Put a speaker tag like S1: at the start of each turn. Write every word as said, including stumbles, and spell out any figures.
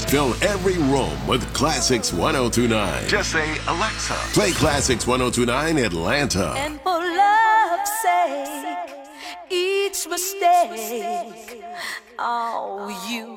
S1: Fill every room with Classics one oh two point nine. Just say, Alexa, play Classics one oh two point nine Atlanta.
S2: And for love's sake, each mistake, oh, you